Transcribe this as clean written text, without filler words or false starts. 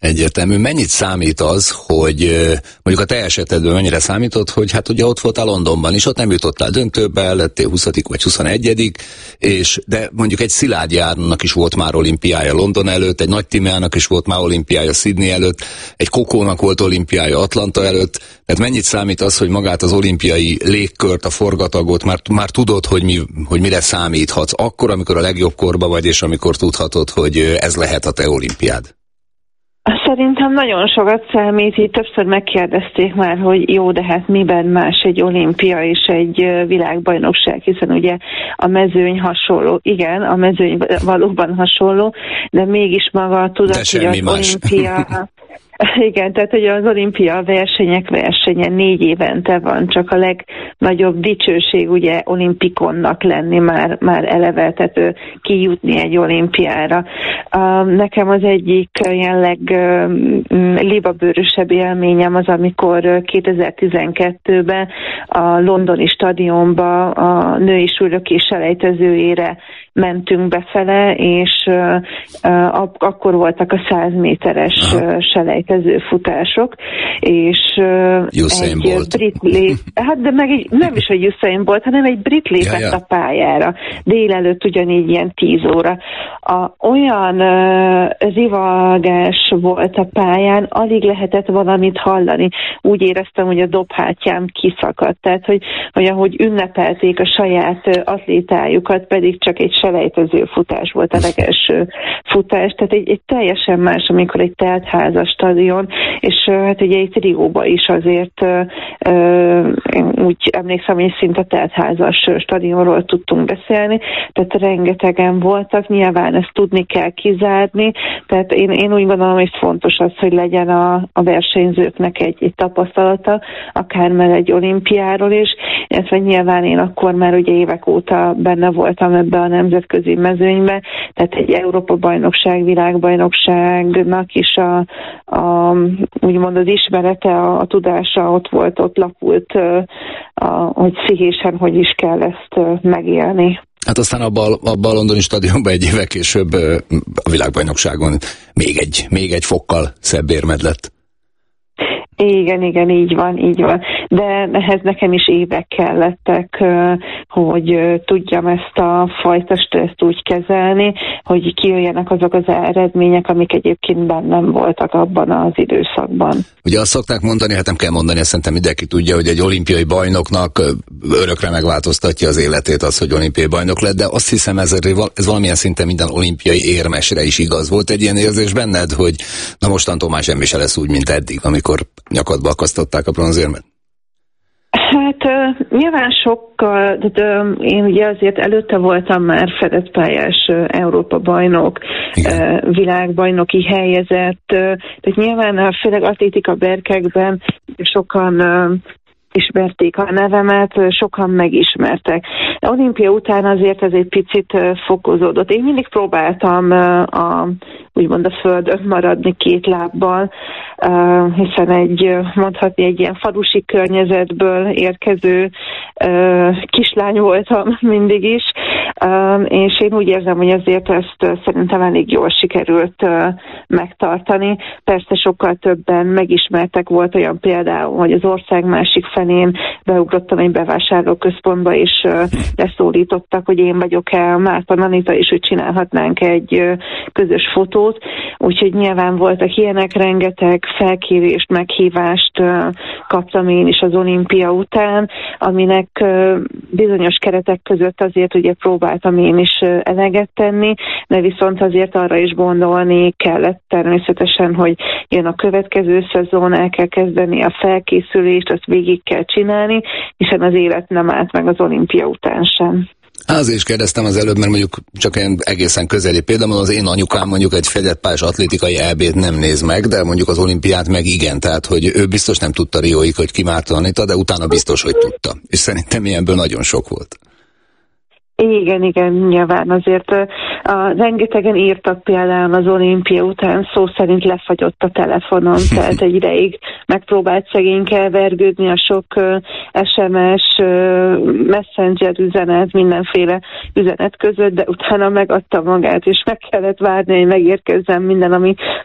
Egyértelmű. Mennyit számít az, hogy mondjuk a te esetedben mennyire számított, hogy hát ugye ott voltál Londonban is, ott nem jutottál döntőbe, lettél 20. vagy 21. De mondjuk egy Szilágyi Áronnak is volt már olimpiája London előtt, egy Nagy Timeának is volt már olimpiája Sydney előtt, egy Kokónak volt olimpiája Atlanta előtt. Tehát mennyit számít az, hogy magát az olimpiai légkört, a forgatagot már tudod, hogy mire számíthatsz akkor, amikor a legjobb korba vagy, és amikor tudhatod, hogy ez lehet a te olimpiád? Szerintem nagyon sokat számít, így többször megkérdezték már, hogy jó, de hát miben más egy olimpia és egy világbajnokság, hiszen ugye a mezőny hasonló. Igen, a mezőny valóban hasonló, de mégis maga a tudat, hogy az olimpia... Igen, tehát hogy az olimpia versenyek versenye 4 évente van, csak a legnagyobb dicsőség ugye olimpikonnak lenni már eleve, tehát kijutni egy olimpiára. Nekem az egyik ilyen libabőrösebb élményem az, amikor 2012-ben a londoni stadionba a női súlylökés selejtezőjére mentünk befele, és akkor voltak a 100 méteres selejtező futások, és Usain Bolt. Brit hát de meg nem is egy Usain Bolt, hanem egy brit lépett a pályára. Délelőtt ugyanígy ilyen 10 óra. Olyan rivalgás volt a pályán, alig lehetett valamit hallani. Úgy éreztem, hogy a dobhártyám kiszakadt. Tehát, hogy ahogy ünnepelték a saját atlétájukat, pedig csak egy selejtező futás volt a legelső futás. Tehát egy teljesen más, amikor egy teltházas stadion, és hát ugye egy Rióba is azért úgy emlékszem, hogy szinte teltházas stadionról tudtunk beszélni, tehát rengetegen voltak, nyilván ezt tudni kell kizárni, tehát én úgy gondolom, hogy fontos az, hogy legyen a versenyzőknek egy tapasztalata, akár már egy olimpiáról is, illetve nyilván én akkor már ugye évek óta benne voltam ebbe a nemzetközi mezőnybe, tehát egy Európa-bajnokság, világbajnokságnak is úgymond az ismerete, a tudása ott lapult, hogy pszichésen hogy is kell ezt megélni. Hát aztán abban a londoni stadionban egy évvel később a világbajnokságon még egy fokkal szebb érmed lett. Igen, így van. De ehhez nekem is évek kellettek, hogy tudjam ezt a fajta stresszt úgy kezelni, hogy kijöjjenek azok az eredmények, amik egyébként bennem voltak abban az időszakban. Ugye azt szokták mondani, hát nem kell mondani, ezt szerintem mindenki tudja, hogy egy olimpiai bajnoknak örökre megváltoztatja az életét az, hogy olimpiai bajnok lett, de azt hiszem ez valamilyen szinten minden olimpiai érmesre is igaz. Volt egy ilyen érzés benned, hogy na mostantól már semmi se lesz úgy, mint eddig, amikor nyakadba akasztották a bronzérmet? Hát nyilván sokkal, de én ugye azért előtte voltam már fedett pályás Európa bajnok, világbajnoki helyezett, tehát nyilván főleg atlétika berkekben sokan ismerték a nevemet, sokan megismertek. De olimpia után azért ez egy picit fokozódott. Én mindig próbáltam úgymond a földön maradni 2 lábbal, hiszen mondhatni egy ilyen falusi környezetből érkező kislány voltam mindig is, és én úgy érzem, hogy azért ezt szerintem elég jól sikerült megtartani. Persze sokkal többen megismertek, volt olyan például, hogy az ország másik felén beugrottam egy bevásárlóközpontba, és leszólítottak, hogy én vagyok-e Márton Anita, és hogy csinálhatnánk egy közös fotót. Úgyhogy nyilván voltak ilyenek, rengeteg felkérést, meghívást kaptam én is az olimpia után, aminek bizonyos keretek között azért ugye próbáltam én is eleget tenni, de viszont azért arra is gondolni kellett természetesen, hogy jön a következő szezon, el kell kezdeni a felkészülést, azt végig kell csinálni, hiszen az élet nem állt meg az olimpia után sem. Azért is kérdeztem az előbb, mert mondjuk csak ilyen egészen közeli például az én anyukám mondjuk egy fedett pályás atlétikai EB-t nem néz meg, de mondjuk az olimpiát meg igen, tehát hogy ő biztos nem tudta Rióig, hogy ki Márton Anita, de utána biztos, hogy tudta. És szerintem ilyenből nagyon sok volt. Igen, nyilván azért rengetegen írtak például az olimpia után, szó szerint lefagyott a telefonon, tehát egy ideig megpróbált szegényke vergődni a sok SMS, messenger üzenet, mindenféle üzenet között, de utána megadta magát, és meg kellett várni, hogy megérkezzen minden, ami